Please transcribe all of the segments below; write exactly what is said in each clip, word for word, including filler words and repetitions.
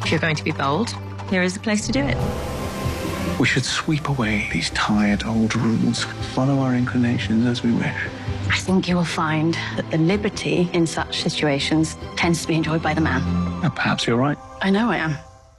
If you're going to be bold, here is the place to do it. We should sweep away these tired old rules, follow our inclinations as we wish. I think you will find that the liberty in such situations tends to be enjoyed by the man. Well, perhaps you're right. I know I am.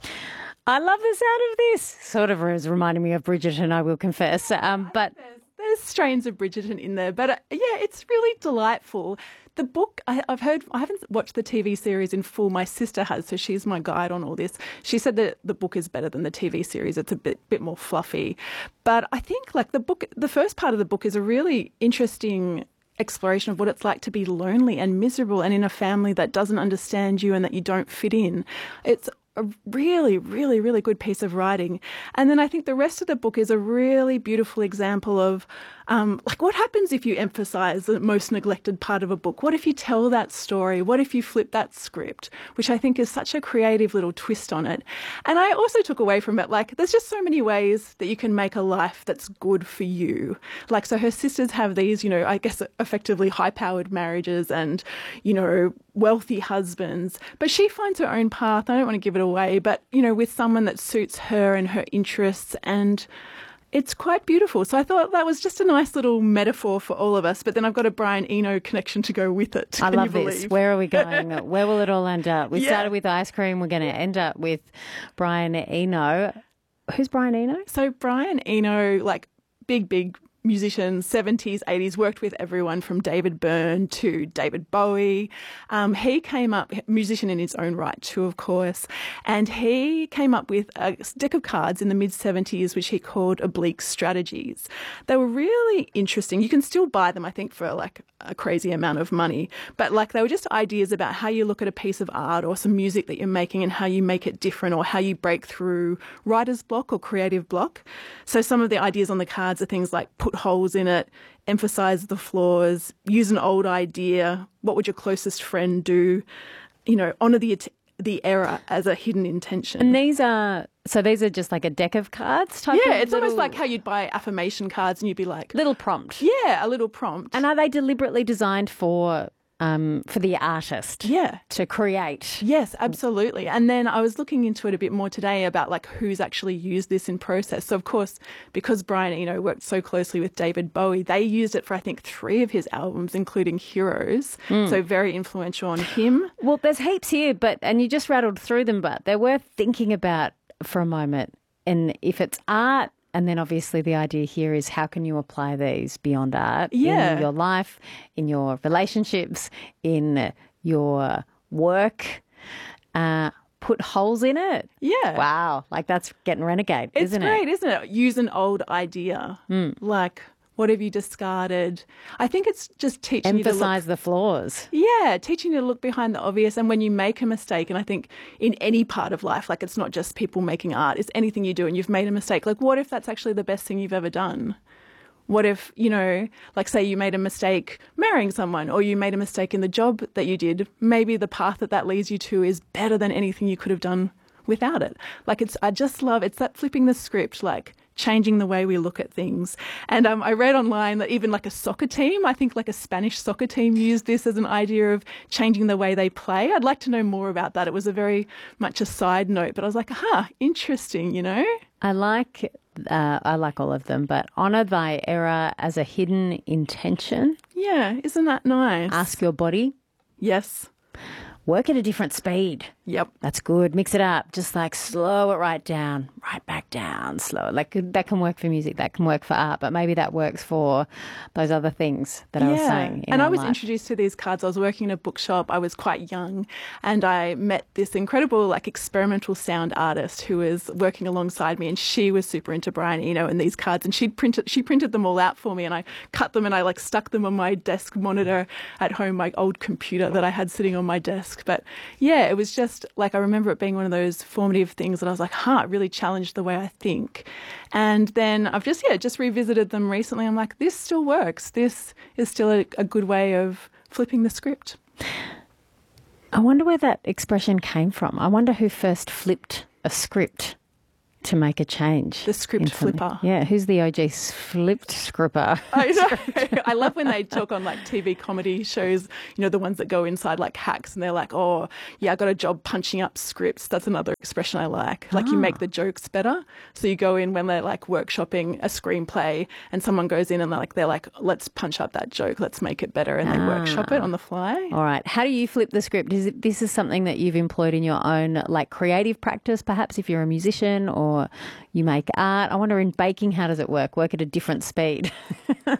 I love the sound of this. Sort of is reminding me of Bridgerton, I will confess. Um, but there's, there's strains of Bridgerton in there. But uh, yeah, it's really delightful. The book, I, I've heard, I haven't watched the T V series in full. My sister has, so she's my guide on all this. She said that the book is better than the T V series. It's a bit, bit more fluffy. But I think like the book, the first part of the book is a really interesting exploration of what it's like to be lonely and miserable and in a family that doesn't understand you and that you don't fit in. It's a really, really, really good piece of writing. And then I think the rest of the book is a really beautiful example of um, like what happens if you emphasise the most neglected part of a book? What if you tell that story? What if you flip that script? Which I think is such a creative little twist on it. And I also took away from it, like, there's just so many ways that you can make a life that's good for you. Like, so her sisters have these, you know, I guess effectively high-powered marriages and, you know, wealthy husbands. But she finds her own path. I don't want to give it away, but, you know, with someone that suits her and her interests, and it's quite beautiful. So I thought that was just a nice little metaphor for all of us. But then I've got a Brian Eno connection to go with it. I Can love you believe? this. Where are we going? Where will it all end up? We Yeah. started with ice cream. We're going to end up with Brian Eno. Who's Brian Eno? So Brian Eno, like big, big musician, seventies, eighties, worked with everyone from David Byrne to David Bowie. Um, he came up, musician in his own right too, of course, and he came up with a deck of cards in the mid-seventies which he called Oblique Strategies. They were really interesting. You can still buy them, I think, for like a crazy amount of money, but like they were just ideas about how you look at a piece of art or some music that you're making and how you make it different, or how you break through writer's block or creative block. So some of the ideas on the cards are things like put holes in it, emphasize the flaws, use an old idea, what would your closest friend do, you know, honour the the error as a hidden intention. And these are, so these are just like a deck of cards type Yeah, of it's little, almost like how you'd buy affirmation cards and you'd be like, little prompt. yeah, a little prompt. And are they deliberately designed for um, for the artist yeah. to create? Yes, absolutely. And then I was looking into it a bit more today about like who's actually used this in process. So of course, because Brian Eno worked so closely with David Bowie, they used it for I think three of his albums, including Heroes. Mm. So very influential on him. Well, there's heaps here, but and you just rattled through them, but they're worth thinking about for a moment. And if it's art, and then obviously the idea here is how can you apply these beyond art yeah. in your life, in your relationships, in your work, uh, put holes in it. Yeah. Wow. Like that's getting renegade, it's isn't great, it? It's great, isn't it? Use an old idea. Mm. Like, what have you discarded? I think it's just teaching you to emphasize the flaws. Yeah, teaching you to look behind the obvious. And when you make a mistake, and I think in any part of life, like it's not just people making art, it's anything you do and you've made a mistake. Like, what if that's actually the best thing you've ever done? What if, you know, like say you made a mistake marrying someone, or you made a mistake in the job that you did, maybe the path that that leads you to is better than anything you could have done without it. Like it's, I just love, it's that flipping the script, like changing the way we look at things. And um, I read online that even like a soccer team, I think like a Spanish soccer team used this as an idea of changing the way they play. I'd like to know more about that. It was a very much a side note, but I was like, aha, interesting, you know? I like, uh, I like all of them, but honour thy error as a hidden intention. Yeah, isn't that nice? Ask your body. Yes. Work at a different speed. Yep. That's good. Mix it up. Just like slow it right down, right back down, slow. Like that can work for music, that can work for art, but maybe that works for those other things that yeah. I was saying. And I was life. introduced to these cards. I was working in a bookshop. I was quite young, and I met this incredible like experimental sound artist who was working alongside me, and she was super into Brian Eno and these cards, and she'd printed she printed them all out for me, and I cut them and I like stuck them on my desk monitor at home, my old computer that I had sitting on my desk. But yeah, it was just like I remember it being one of those formative things that I was like, huh, it really challenged the way I think. And then I've just, yeah, just revisited them recently. I'm like, this still works. This is still a, a good way of flipping the script. I wonder where that expression came from. I wonder who first flipped a script. to make a change. The script in something. flipper. Yeah, who's the O G flipped scripper? I know. I love when they talk on like T V comedy shows, you know, the ones that go inside like hacks and they're like, oh, yeah, I got a job punching up scripts. That's another expression I like. Like you make the jokes better. So you go in when they're like workshopping a screenplay and someone goes in and they're like, they're like, let's punch up that joke. Let's make it better. And they workshop it on the fly. All right. How do you flip the script? Is it, this is something that you've employed in your own like creative practice, perhaps if you're a musician or you make art? I wonder in baking, how does it work? Work at a different speed. What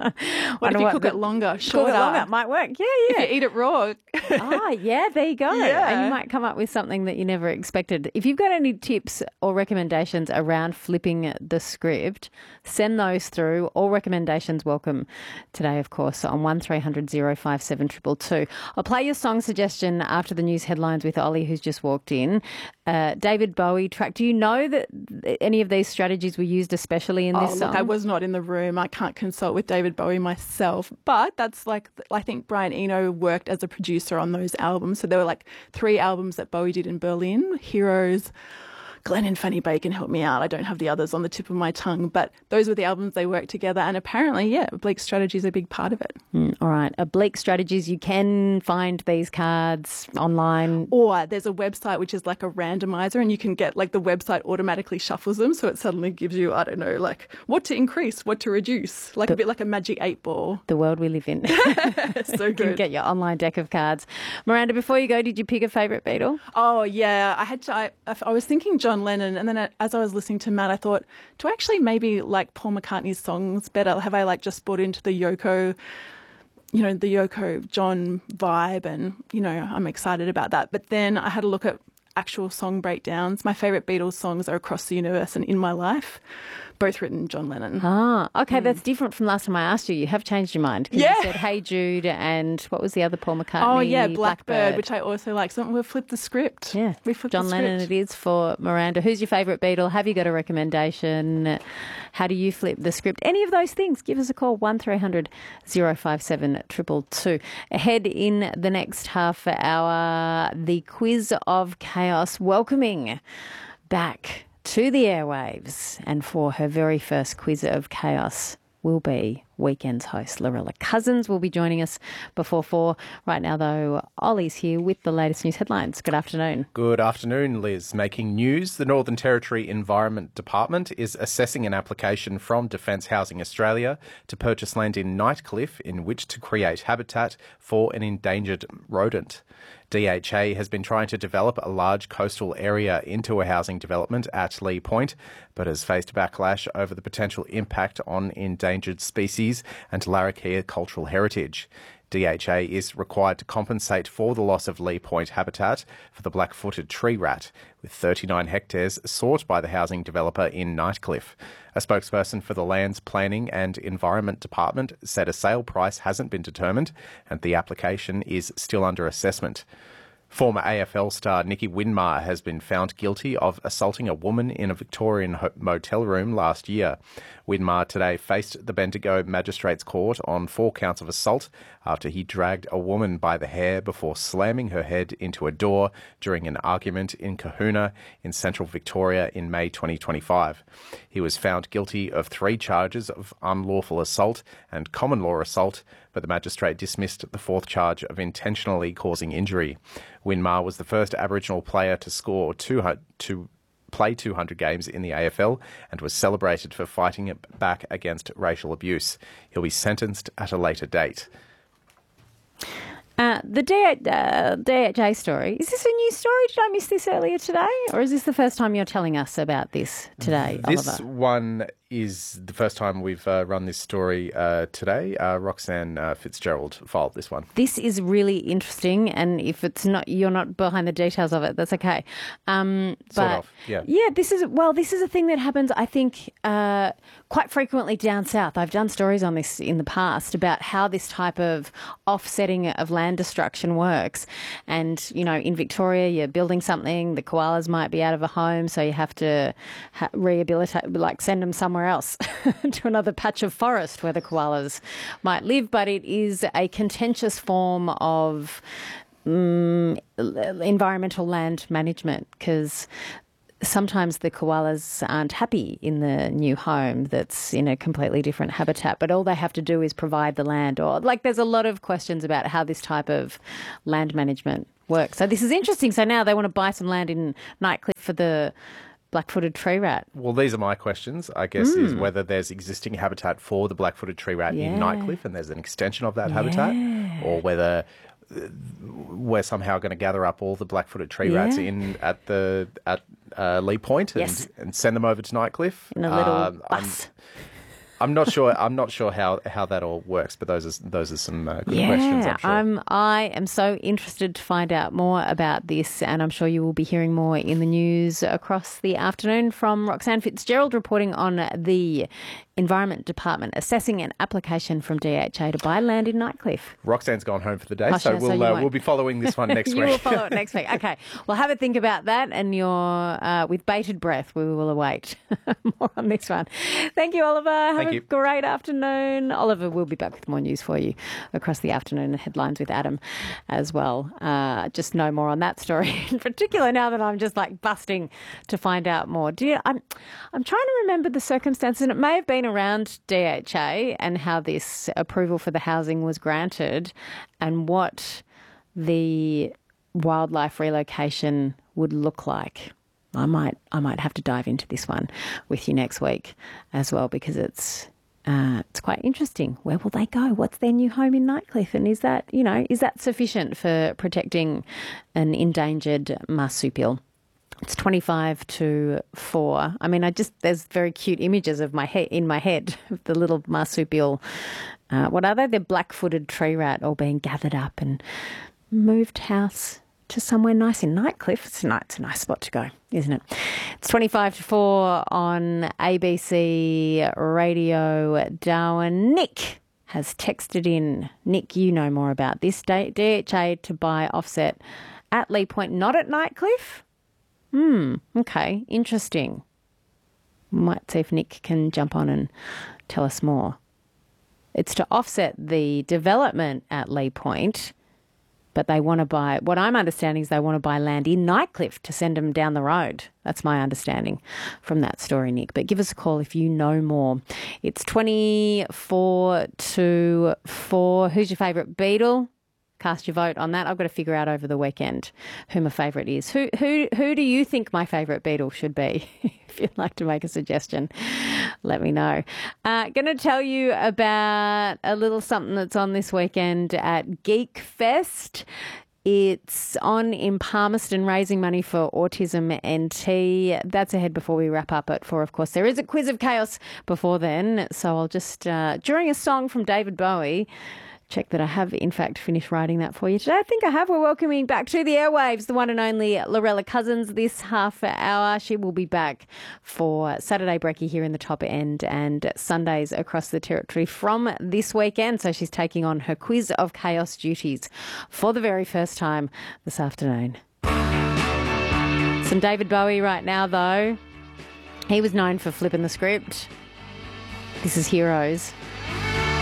if you cook the, it longer, cook shorter? it longer, it might work. Yeah, yeah. If you eat it raw. Ah, yeah, there you go. Yeah. And you might come up with something that you never expected. If you've got any tips or recommendations around flipping the script, send those through. All recommendations welcome today, of course, on one three hundred oh five seven two two two. I'll play your song suggestion after the news headlines with Ollie, who's just walked in. Uh, David Bowie track. Do you know that any of these strategies were used especially in Oh, this look, song? I was not in the room. I can't consult with David Bowie myself. But that's like, I think Brian Eno worked as a producer on those albums. So there were like three albums that Bowie did in Berlin. Heroes, Glenn and Fanny Bacon helped me out. I don't have the others on the tip of my tongue. But those were the albums they worked together. And apparently, yeah, Oblique Strategy is a big part of it. Mm, all right. Oblique Strategies, you can find these cards online. Or there's a website which is like a randomizer and you can get like the website automatically shuffles them. So it suddenly gives you, I don't know, like what to increase, what to reduce, like the, a bit like a magic eight ball. The world we live in. So You can good. get your online deck of cards. Miranda, before you go, did you pick a favourite Beatle? Oh, yeah. I had to, I, I was thinking John Lennon. And then as I was listening to Matt, I thought, do I actually maybe like Paul McCartney's songs better? Have I like just bought into the Yoko, you know, the Yoko John vibe? And, you know, I'm excited about that. But then I had a look at actual song breakdowns. My favourite Beatles songs are Across the Universe and In My Life, both written John Lennon. Ah, okay, that's different from last time I asked you. You have changed your mind. 'Cause Yeah. You said Hey Jude and what was the other Paul McCartney? Oh, yeah, Blackbird, which I also like. So we'll flip the script. Yeah, we flipped John the Lennon script. it is for Miranda. Who's your favourite Beatle? Have you got a recommendation? How do you flip the script? Any of those things, give us a call, one three hundred oh five seven two two two. Ahead in the next half hour, the Quiz of Chaos, welcoming back to the airwaves, and for her very first Quiz of Chaos will be Weekend's host Lorella Cousins will be joining us before four. Right now, though, Ollie's here with the latest news headlines. Good afternoon. Good afternoon, Liz. Making news, the Northern Territory Environment Department is assessing an application from Defence Housing Australia to purchase land in Nightcliff in which to create habitat for an endangered rodent. D H A has been trying to develop a large coastal area into a housing development at Lee Point, but has faced backlash over the potential impact on endangered species and Larrakia cultural heritage. D H A is required to compensate for the loss of Lee Point habitat for the black-footed tree rat, with thirty-nine hectares sought by the housing developer in Nightcliff. A spokesperson for the Lands Planning and Environment Department said a sale price hasn't been determined and the application is still under assessment. Former A F L star Nicky Winmar has been found guilty of assaulting a woman in a Victorian ho- motel room last year. Winmar today faced the Bendigo Magistrates Court on four counts of assault after he dragged a woman by the hair before slamming her head into a door during an argument in Kahuna in central Victoria in May twenty twenty-five. He was found guilty of three charges of unlawful assault and common law assault, but the magistrate dismissed the fourth charge of intentionally causing injury. Winmar was the first Aboriginal player to score two hundred, to play two hundred games in the A F L and was celebrated for fighting back against racial abuse. He'll be sentenced at a later date. Uh, the D H, uh, D H A story, is this a new story? Did I miss this earlier today? Or is this the first time you're telling us about this today, This Oliver? one is the first time we've uh, run this story uh, today. Uh, Roxanne uh, Fitzgerald filed this one. This is really interesting, and if it's not, you're not behind the details of it, that's okay. Um, but Sort of, yeah. Yeah, this is, well, this is a thing that happens, I think, uh, quite frequently down south. I've done stories on this in the past about how this type of offsetting of land destruction works. And, you know, in Victoria, you're building something, the koalas might be out of a home, so you have to ha- rehabilitate, like send them somewhere else to another patch of forest where the koalas might live. But it is a contentious form of um, environmental land management because sometimes the koalas aren't happy in the new home that's in a completely different habitat, but all they have to do is provide the land. Or like, there's a lot of questions about how this type of land management works. So this is interesting. So now they want to buy some land in Nightcliff for the black-footed tree rat. Well, these are my questions, I guess, Mm. is whether there's existing habitat for the black-footed tree rat Yeah. in Nightcliff and there's an extension of that habitat, or whether uh, we're somehow going to gather up all the black-footed tree Yeah. rats in at the at uh, Lee Point and, Yes. and send them over to Nightcliff. In a little Um, I'm- bus. I'm not sure. I'm not sure how, how that all works, but those are those are some uh, good questions. I'm sure. I'm, I am so interested to find out more about this, and I'm sure you will be hearing more in the news across the afternoon from Roxanne Fitzgerald reporting on the Environment Department assessing an application from D H A to buy land in Nightcliff. Roxanne's gone home for the day, Oh, so sure, so we'll you uh, won't. we'll be following this one next you week. will follow it next week. Okay. Well, have a think about that, and you're uh, with bated breath. We will await more on this one. Thank you, Oliver. Have Thank a you. great afternoon. Oliver will be back with more news for you across the afternoon and headlines with Adam as well. Uh, just know more on that story in particular now that I'm just like busting to find out more. Do you, I'm, I'm trying to remember the circumstances, and it may have been around D H A and how this approval for the housing was granted and what the wildlife relocation would look like. I might I might have to dive into this one with you next week as well, because it's uh, it's quite interesting. Where will they go? What's their new home in Nightcliff? And is that, you know, is that sufficient for protecting an endangered marsupial? It's twenty-five to four. I mean, I just, there's very cute images of my head in my head of the little marsupial. Uh, what are they? They're black-footed tree rat all being gathered up and moved house to somewhere nice in Nightcliff. It's a nice, it's a nice spot to go, isn't it? It's twenty-five to four on A B C Radio Darwin. Nick has texted in. Nick, you know more about this. D H A to buy offset at Lee Point, not at Nightcliff. Hmm, okay, interesting. Might see if Nick can jump on and tell us more. It's to offset the development at Lee Point, but they want to buy, what I'm understanding is they want to buy land in Nightcliff to send them down the road. That's my understanding from that story, Nick. But give us a call if you know more. It's twenty-four to four. Who's your favourite Beatle? Cast your vote on that. I've got to figure out over the weekend who my favourite is. Who who who do you think my favourite Beatle should be? If you'd like to make a suggestion, let me know. Uh, going to tell you about a little something that's on this weekend at Geek Fest. It's on in Palmerston, raising money for Autism N T. That's ahead before we wrap up at four, of course. There is a quiz of chaos before then, so I'll just, uh, during a song from David Bowie, check that I have, in fact, finished writing that for you today. I think I have. We're welcoming back to the airwaves the one and only Lorella Cousins this half hour. She will be back for Saturday Brekkie here in the top end and Sundays across the territory from this weekend. So she's taking on her quiz of chaos duties for the very first time this afternoon. Some David Bowie right now, though. He was known for flipping the script. This is Heroes.